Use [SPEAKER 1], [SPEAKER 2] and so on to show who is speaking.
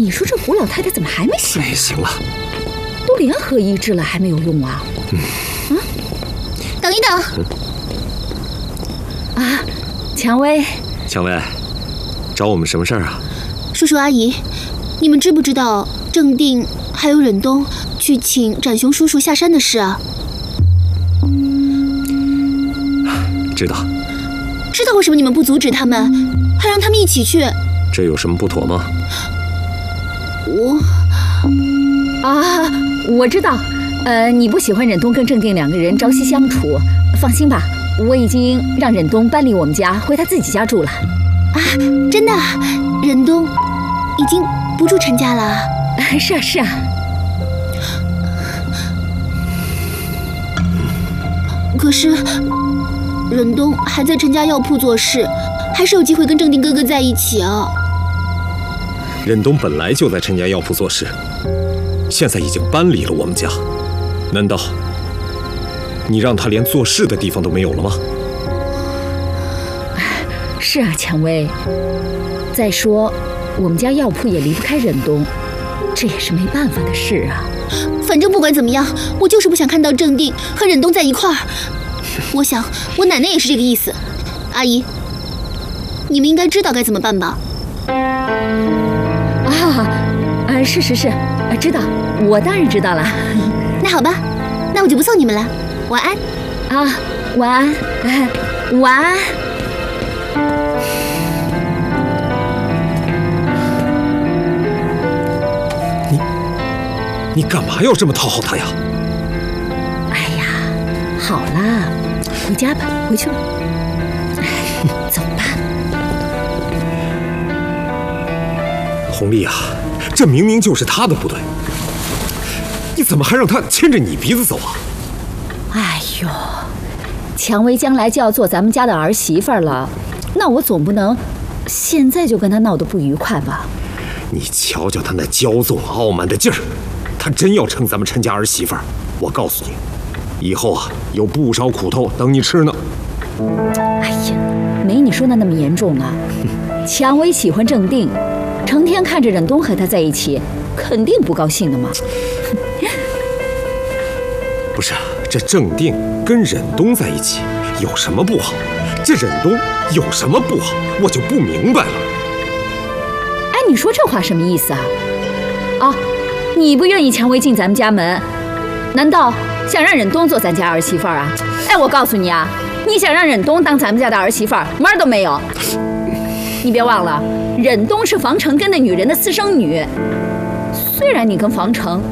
[SPEAKER 1] 你说这胡老太太怎么还没醒？
[SPEAKER 2] 哎，行了，
[SPEAKER 1] 都联合医治了，还没有用啊？
[SPEAKER 3] 等一等。
[SPEAKER 1] 啊，蔷薇，
[SPEAKER 2] 蔷薇，找我们什么事儿啊？
[SPEAKER 3] 叔叔阿姨，你们知不知道郑定还有忍冬去请展雄叔叔下山的事啊？
[SPEAKER 2] 知道。
[SPEAKER 3] 知道为什么你们不阻止他们，还让他们一起去？
[SPEAKER 2] 这有什么不妥吗？
[SPEAKER 1] 我知道，你不喜欢忍冬跟郑定两个人朝夕相处。放心吧，我已经让忍冬搬离我们家，回他自己家住了。
[SPEAKER 3] 啊，真的？忍冬已经不住陈家了？
[SPEAKER 1] 是啊，是啊。
[SPEAKER 3] 可是忍冬还在陈家药铺做事，还是有机会跟郑定哥哥在一起啊。
[SPEAKER 2] 忍冬本来就在陈家药铺做事，现在已经搬离了我们家，难道你让他连做事的地方都没有了吗？
[SPEAKER 1] 是啊，蔷薇。再说，我们家药铺也离不开忍冬，这也是没办法的事啊。
[SPEAKER 3] 反正不管怎么样，我就是不想看到郑定和忍冬在一块儿。我想，我奶奶也是这个意思。阿姨，你们应该知道该怎么办吧？
[SPEAKER 1] 是，知道，我当然知道了。
[SPEAKER 3] 那好吧，那我就不送你们了，晚安。
[SPEAKER 1] 啊，晚安，晚安。
[SPEAKER 2] 你干嘛要这么讨好他呀？
[SPEAKER 1] 哎呀，好啦，回家吧，回去吧。走吧。
[SPEAKER 2] 红丽啊，这明明就是他的不对，你怎么还让他牵着你鼻子走啊？
[SPEAKER 1] 哎呦，蔷薇将来就要做咱们家的儿媳妇了，那我总不能现在就跟他闹得不愉快吧？
[SPEAKER 2] 你瞧瞧他那骄纵傲慢的劲儿，他真要称咱们陈家儿媳妇儿，我告诉你，以后啊有不少苦头等你吃呢。
[SPEAKER 1] 哎呀，没你说的那么严重啊。蔷薇喜欢郑定，成天看着忍冬和他在一起，肯定不高兴的嘛。
[SPEAKER 2] 不是，这郑定跟忍冬在一起有什么不好？这忍冬有什么不好？我就不明白了。
[SPEAKER 1] 哎，你说这话什么意思啊？啊，你不愿意蔷薇进咱们家门，难道想让忍冬做咱家儿媳妇儿啊？哎，我告诉你啊，你想让忍冬当咱们家的儿媳妇儿，门儿都没有。你别忘了，忍冬是房承根的女人的私生女，虽然你跟房承